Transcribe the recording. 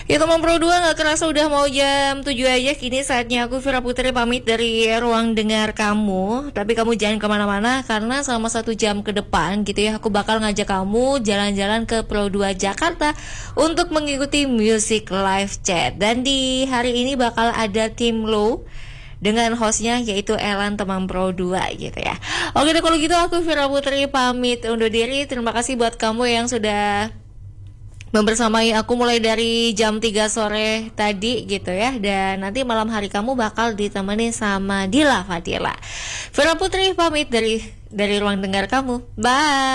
Ya teman Pro 2, gak kerasa udah mau jam 7 aja. Kini saatnya aku Vira Putri pamit dari ruang dengar kamu. Tapi kamu jangan kemana-mana, karena selama 1 jam ke depan gitu ya, aku bakal ngajak kamu jalan-jalan ke Pro 2 Jakarta untuk mengikuti Music Live Chat. Dan di hari ini bakal ada tim Low dengan hostnya yaitu Elan teman Pro 2 gitu ya. Oke deh, kalau gitu aku Vira Putri pamit undur diri. Terima kasih buat kamu yang sudah membersamai aku mulai dari jam 3 sore tadi gitu ya. Dan nanti malam hari kamu bakal ditemani sama Dila Fadila. Vira Putri pamit dari ruang dengar kamu. Bye.